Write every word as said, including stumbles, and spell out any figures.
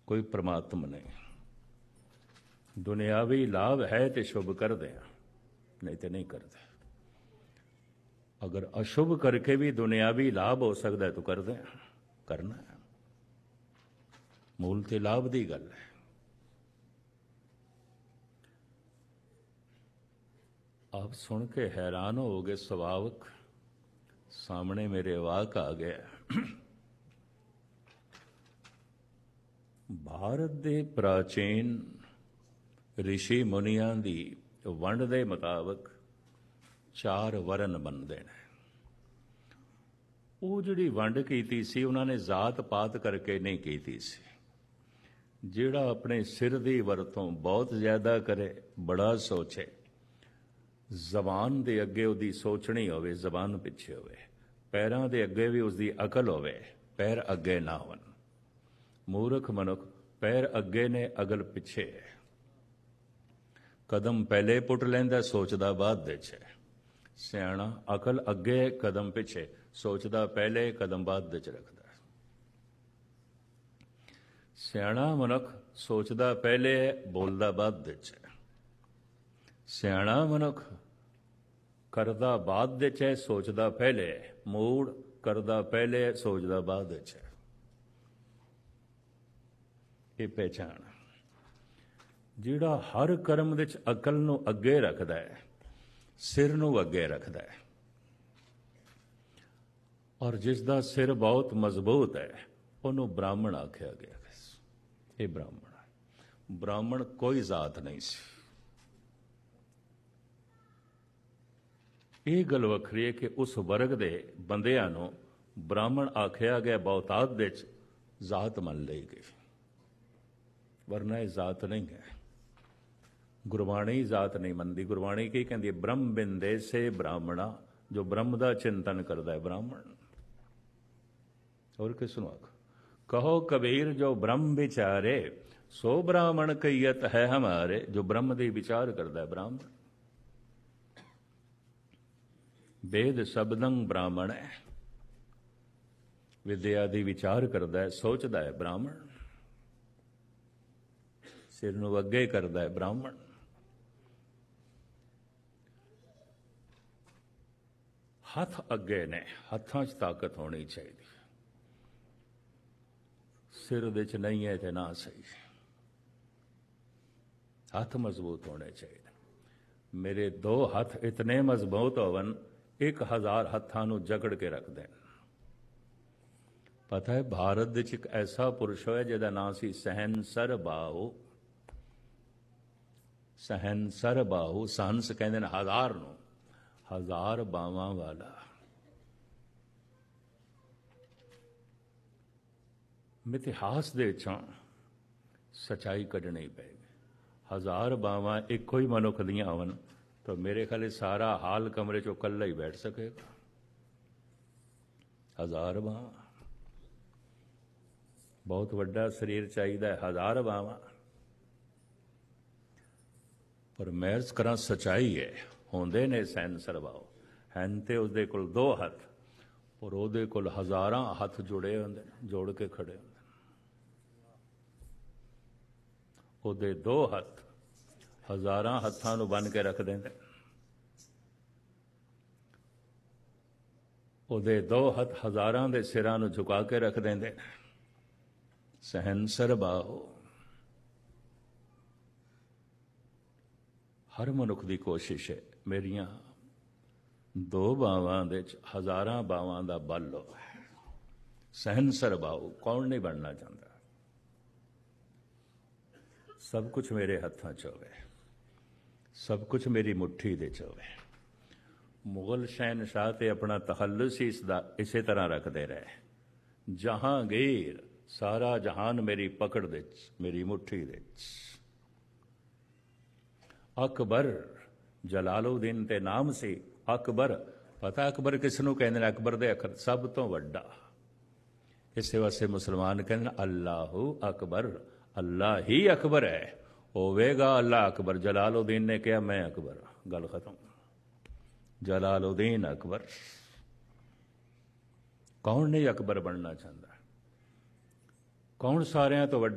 कोई परमात्मा नहीं। दुनियावी लाभ है तो शुभ कर दें, नहीं तो नहीं करते। अगर अशुभ करके भी दुनियावी लाभ हो सकता है तो कर दें, करना है। मूल ते लाभ की गल है। आप सुन के हैरान हो गए, स्वाभाविक सामने मेरे वाक आ गया। भारत के प्राचीन ऋषि मुनियां की वंड के मुताबिक चार वरन बनते हैं। वो जिहड़ी वंड कीती सी उन्होंने जात पात करके नहीं कीती सी। जिहड़ा अपने सिर की वरतों बहुत ज़्यादा करे, बड़ा सोचे, जबान के अगे उसकी सोचनी होवे, जबान पिछे होवे, पैरों के अगे भी उसकी अकल होवे, पैर अगे ना होन। मूर्ख मनुख पैर अगे ने अगल पिछे है। कदम पहले पुट लैंदा, सोचदा बाद विच है। सियाणा अकल अगे कदम पिछे, सोचदा पहले कदम बाद विच रखदा। सियाणा मनुख सोचदा पहले है, बोलदा बाद विच है। सियाणा मनुख करदा बाद विच है, सोचदा पहले है। मूड़ करदा पहले है, सोचदा बाद विच है। ये पहचान। जिहड़ा हर कर्म विच अकल नूं अगे रखदा है, सिर नूं अगे रखदा है, और जिसदा सिर बहुत मजबूत है उन्होंने ब्राह्मण आख्या गया। ये ब्राह्मण है। ब्राह्मण कोई जात नहीं सी। ये गल वखरी है कि उस वर्ग के बंदियां नूं ब्राह्मण आख्या गया, बहुतात विच जात मन ली गई, वरना ये जात नहीं है। गुरबाणी जात नहीं मनती। गुरबाणी की कहती है, ब्रह्म बिंदे से ब्राह्मणा, जो ब्रह्म का चिंतन करता है ब्राह्मण। और किस नूं आख कहो कबीर, जो ब्रह्म विचारे सो ब्राह्मण कईयत है हमारे। जो ब्रह्म दे विचार करता है ब्राह्मण। वेद शब्दंग ब्राह्मण है। विद्या दी विचार करता है, सोचता है ब्राह्मण। सिर नूं अगे करता है ब्राह्मण। हथ अगे ने, हथां च ताकत होनी चाहिए। सिर दे च नहीं है तो ना सही। हाथ मजबूत होने चाहिए। मेरे दो हाथ इतने मजबूत होवन, एक हजार हत्थां नूं जकड़ के रख देन। पता है भारत विच एक ऐसा पुरुष है जिहदा नाम सी सहनसर बाहु। सहनसर बाहु, सहंस कहंदे ने हजार नूं, हजार बावां वाला। मितिहास दे विचों सच्चाई कढ़नी पेगी। हजार बावां इको ही मनुख दियां होवन तो मेरे ख्याल सारा हाल कमरे चो कल्ला ही बैठ सकेगा। हजार बावां, बहुत वड्डा शरीर चाहिए, हजार बावां। पर महज करा सच्चाई है, होंदे ने सैनसर बाव, हैन ते उसदे कोल दो हथ, और ਉਹਦੇ ਕੋਲ हजारां हथ जुड़े होंदे, जोड़ के खड़े होंदे। ਉਹਦੇ दो हथ हजारां हत्थां ਨੂੰ बन के रख देंदे। ਉਹਦੇ दो हथ हजारां ਦੇ ਸਿਰਾਂ ਨੂੰ झुका के रख देंदे। सहनसर बाहो। हर मनुख की कोशिश है मेरिया दो बावां दे हजारां बावां दा बल हो। सहनसर बाहु कौन नहीं बनना चाहता। सब कुछ मेरे हत्थां च होवे, सब कुछ मेरी मुट्ठी दे च होवे। मुगल शहनशाह ते अपना तखल्लुस ही इसदा इसे तरह रखते रहे। जहांगीर सारा जहान मेरी पकड़ दे, मेरी मुट्ठी दे। अकबर जलालुद्दीन ते नाम सी अकबर। पता अकबर किसनों कहते हैं? अकबर दे अखर सब तो वड्डा। इस वास्ते मुसलमान कहते अल्लाहु अकबर, अल्लाह ही अकबर है। होवेगा अल्लाह अकबर। जलालुद्दीन ने कहा मैं अकबर, गल खत्म। जलालुद्दीन अकबर। कौन नहीं अकबर बनना चाहता? कौन सारियां तो